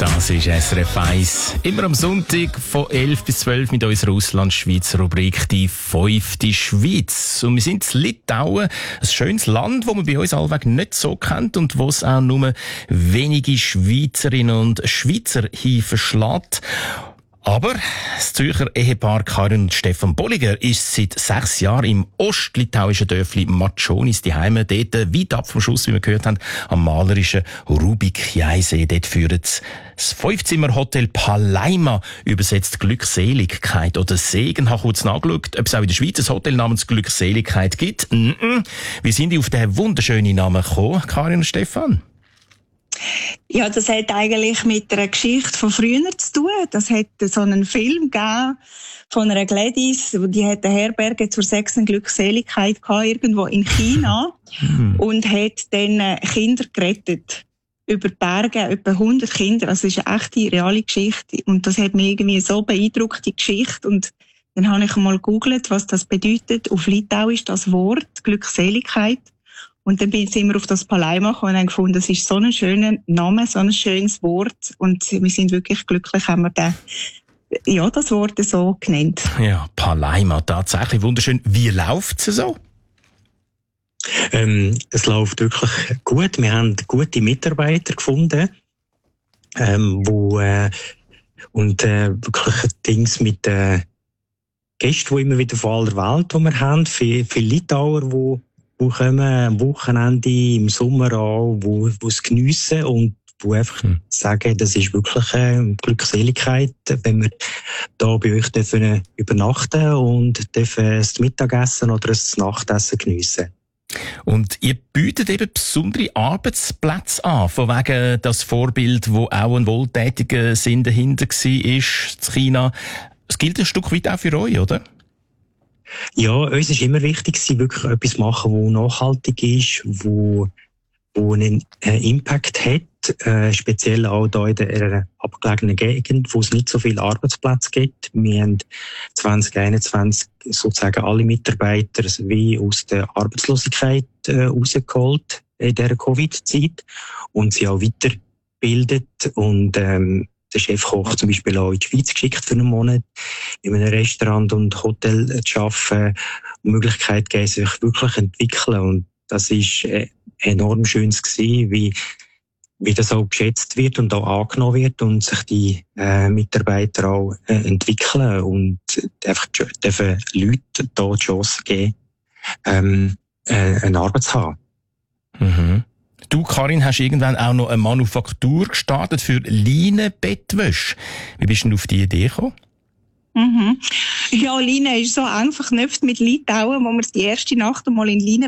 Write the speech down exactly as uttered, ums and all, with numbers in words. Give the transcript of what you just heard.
Das ist S R F eins. Immer am Sonntag von elf bis zwölf mit unserer Ausland-Schweiz-Rubrik «Die fünfte Schweiz». Und wir sind in Litauen, ein schönes Land, das man bei uns allweg nicht so kennt und wo es auch nur wenige Schweizerinnen und Schweizer hinverschlägt. Aber das Zürcher Ehepaar Karin und Stefan Bolliger ist seit sechs Jahren im ostlitauischen Dörfli Matschonis daheim, dort weit ab vom Schuss, wie wir gehört haben, am malerischen Rubik-Jaisee. Dort führt das Fünfzimmer-Hotel Palaima, übersetzt Glückseligkeit oder Segen. Ich habe kurz nachgeschaut, ob es auch in der Schweiz ein Hotel namens Glückseligkeit gibt. Mm-mm. Wie sind die auf diesen wunderschönen Namen gekommen, Karin und Stefan? Ja, das hat eigentlich mit einer Geschichte von früher zu tun. Das hat so einen Film gegeben von einer Gladys, die hat eine Herberge zur sechsten Glückseligkeit gehabt, irgendwo in China und hat dann Kinder gerettet. Über die Berge, etwa hundert Kinder. Also es ist eine echte, reale Geschichte. Und das hat mich irgendwie so beeindruckt, die Geschichte. Und dann habe ich mal gegoogelt, was das bedeutet. Auf Litau ist das Wort Glückseligkeit. Und dann sind wir auf das Palaima gekommen und haben gefunden, das ist so ein schöner Name, so ein schönes Wort. Und wir sind wirklich glücklich, haben wir den, ja, das Wort so genannt. Ja, Palaima, tatsächlich wunderschön. Wie läuft es so? Ähm, es läuft wirklich gut. Wir haben gute Mitarbeiter gefunden, ähm, wo, äh, und, äh, wirklich Dings mit, äh, Gästen, die immer wieder von aller Welt, die wir haben. Viele, viele Litauer, die die kommen am Wochenende, im Sommer an, wo, wo es geniessen und wo einfach hm. sagen, das ist wirklich eine Glückseligkeit, wenn wir da bei euch dürfen übernachten und dürfen das Mittagessen oder das Nachtessen geniessen. Und ihr bietet eben besondere Arbeitsplätze an, von wegen das Vorbild, wo auch ein wohltätiger Sinn dahinter war, ist in China. Es gilt ein Stück weit auch für euch, oder? Ja, uns ist immer wichtig, dass sie wirklich etwas machen, das nachhaltig ist, wo, wo einen Impact hat, äh, speziell auch da in der abgelegenen Gegend, wo es nicht so viele Arbeitsplätze gibt. Wir haben zwanzig einundzwanzig sozusagen alle Mitarbeiter wie aus der Arbeitslosigkeit äh, rausgeholt in dieser Covid-Zeit und sie auch weiterbildet und ähm, der Chefkoch zum Beispiel auch in die Schweiz geschickt für einen Monat, in einem Restaurant und Hotel zu arbeiten, die Möglichkeit geben, sich wirklich zu entwickeln. Und das ist äh, enorm schön gewesen, wie, wie das auch geschätzt wird und auch angenommen wird und sich die äh, Mitarbeiter auch äh, entwickeln und einfach dürfen Leuten da die Chance geben, ähm, äh, eine Arbeit zu haben. Mhm. Du, Karin, hast irgendwann auch noch eine Manufaktur gestartet für Leinenbettwäsche. Wie bist du denn auf die Idee gekommen? Mhm. Ja, Leine ist so eng verknüpft mit Litauen, wo wir die erste Nacht einmal in Leine